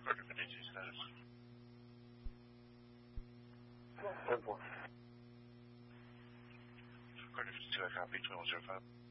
Carter, Medici status. 10-4. Carter, 2, I copy, 2105.